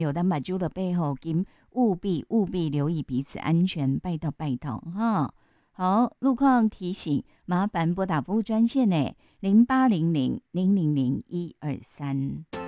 有的马珠的背后，请务必留意彼此安全，拜托哈。好，路况提醒，麻烦拨打服务专线呢，0800-000-123。